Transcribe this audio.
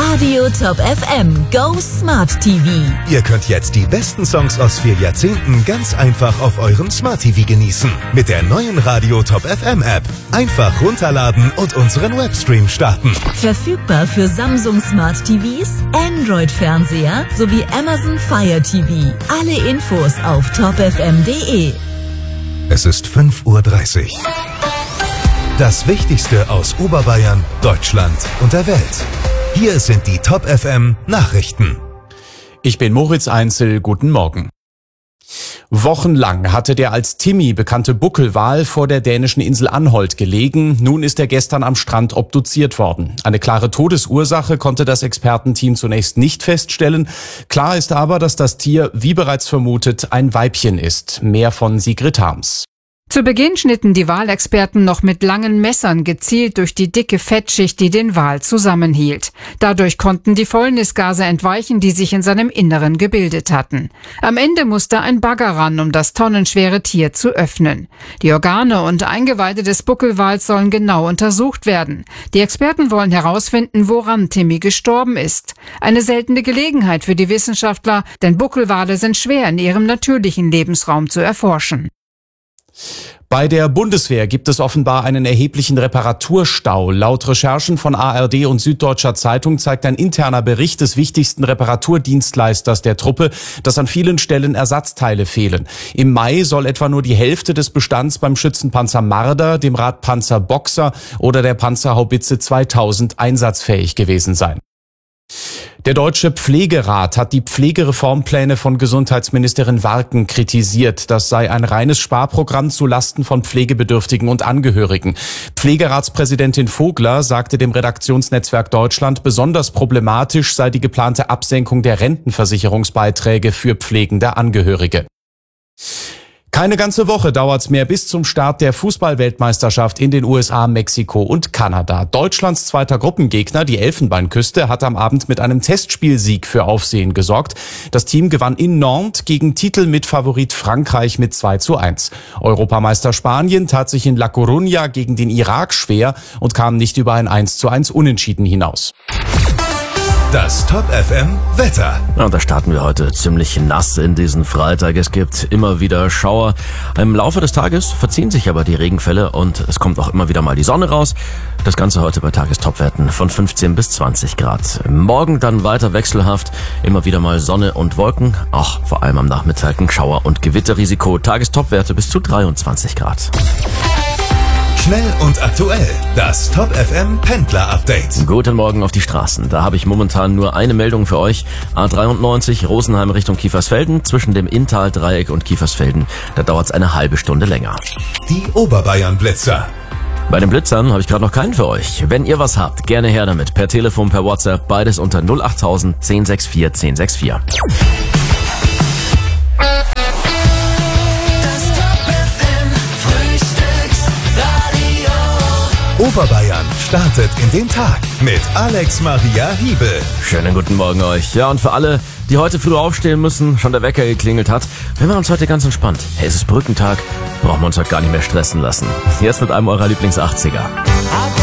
Radio Top FM Go Smart TV. Ihr könnt jetzt die besten Songs aus 4 Jahrzehnten ganz einfach auf eurem Smart TV genießen. Mit der neuen Radio Top FM App. Einfach runterladen und unseren Webstream starten. Verfügbar für Samsung Smart TVs, Android-Fernseher sowie Amazon Fire TV. Alle Infos auf topfm.de. Es ist 5:30 Uhr. Das Wichtigste aus Oberbayern, Deutschland und der Welt. Hier sind die Top FM Nachrichten. Ich bin Moritz Einzel, guten Morgen. Wochenlang hatte der als Timmy bekannte Buckelwal vor der dänischen Insel Anholt gelegen. Nun ist er gestern am Strand obduziert worden. Eine klare Todesursache konnte das Expertenteam zunächst nicht feststellen. Klar ist aber, dass das Tier, wie bereits vermutet, ein Weibchen ist. Mehr von Sigrid Harms. Zu Beginn schnitten die Walexperten noch mit langen Messern gezielt durch die dicke Fettschicht, die den Wal zusammenhielt. Dadurch konnten die Fäulnisgase entweichen, die sich in seinem Inneren gebildet hatten. Am Ende musste ein Bagger ran, um das tonnenschwere Tier zu öffnen. Die Organe und Eingeweide des Buckelwals sollen genau untersucht werden. Die Experten wollen herausfinden, woran Timmy gestorben ist. Eine seltene Gelegenheit für die Wissenschaftler, denn Buckelwale sind schwer in ihrem natürlichen Lebensraum zu erforschen. Bei der Bundeswehr gibt es offenbar einen erheblichen Reparaturstau. Laut Recherchen von ARD und Süddeutscher Zeitung zeigt ein interner Bericht des wichtigsten Reparaturdienstleisters der Truppe, dass an vielen Stellen Ersatzteile fehlen. Im Mai soll etwa nur die Hälfte des Bestands beim Schützenpanzer Marder, dem Radpanzer Boxer oder der Panzerhaubitze 2000 einsatzfähig gewesen sein. Der Deutsche Pflegerat hat die Pflegereformpläne von Gesundheitsministerin Warken kritisiert. Das sei ein reines Sparprogramm zu Lasten von Pflegebedürftigen und Angehörigen. Pflegeratspräsidentin Vogler sagte dem Redaktionsnetzwerk Deutschland, besonders problematisch sei die geplante Absenkung der Rentenversicherungsbeiträge für pflegende Angehörige. Keine ganze Woche dauert's mehr bis zum Start der Fußball-Weltmeisterschaft in den USA, Mexiko und Kanada. Deutschlands zweiter Gruppengegner, die Elfenbeinküste, hat am Abend mit einem Testspielsieg für Aufsehen gesorgt. Das Team gewann in Nantes gegen Titelmitfavorit Frankreich mit 2:1. Europameister Spanien tat sich in La Coruña gegen den Irak schwer und kam nicht über ein 1:1 Unentschieden hinaus. Das Top FM Wetter. Ja, da starten wir heute ziemlich nass in diesen Freitag. Es gibt immer wieder Schauer. Im Laufe des Tages verziehen sich aber die Regenfälle und es kommt auch immer wieder mal die Sonne raus. Das Ganze heute bei Tagestopwerten von 15 bis 20 Grad. Morgen dann weiter wechselhaft. Immer wieder mal Sonne und Wolken. Auch vor allem am Nachmittag ein Schauer- und Gewitterrisiko. Tagestopwerte bis zu 23 Grad. Schnell und aktuell. Das Top FM Pendler Update. Guten Morgen auf die Straßen. Da habe ich momentan nur eine Meldung für euch. A93 Rosenheim Richtung Kiefersfelden. Zwischen dem Inntal-Dreieck und Kiefersfelden. Da dauert es eine halbe Stunde länger. Die Oberbayern Blitzer. Bei den Blitzern habe ich gerade noch keinen für euch. Wenn ihr was habt, gerne her damit. Per Telefon, per WhatsApp. Beides unter 08000 1064 1064. Oberbayern startet in den Tag mit Alex Maria Hiebel. Schönen guten Morgen euch. Ja, und für alle, die heute früh aufstehen müssen, schon der Wecker geklingelt hat, wir machen uns heute ganz entspannt. Hey, es ist Brückentag, brauchen wir uns heute gar nicht mehr stressen lassen. Jetzt mit einem eurer Lieblings-80er.